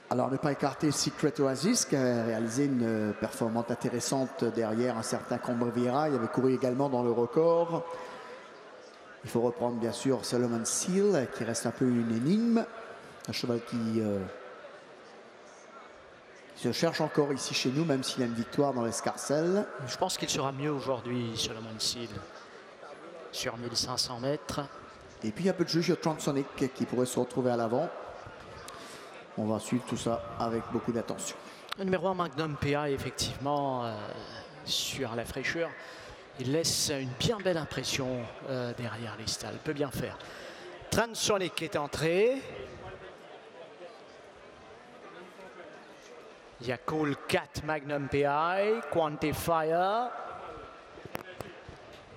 Alors, ne pas écarter Secret Oasis, qui a réalisé une performance intéressante derrière un certain Combrevira. Il avait couru également dans le record. Il faut reprendre, bien sûr, Solomon Seal, qui reste un peu une énigme. Un cheval qui se cherche encore ici chez nous, même s'il a une victoire dans l'escarcelle. Je pense qu'il sera mieux aujourd'hui sur le Seal, sur 1500 mètres. Et puis, un peu de jeu sur Transonic, qui pourrait se retrouver à l'avant. On va suivre tout ça avec beaucoup d'attention. Le numéro 1, Magnum PA, effectivement, sur la fraîcheur, il laisse une bien belle impression derrière les stalles. Il peut bien faire. Transonic est entré. Il y a Cool 4, Magnum PI, Quantifier.